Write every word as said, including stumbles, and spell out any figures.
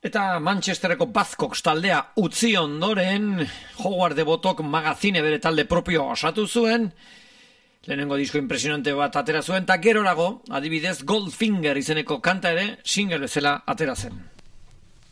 Eta Manchesterreko Buzzcocks taldea utzi ondoren, Howard Devotok magazine bere talde propio osatu zuen, lehenengo disko impresionante bat atera zuen, eta gerorago, adibidez, Goldfinger izeneko kanta ere single bezala atera zen.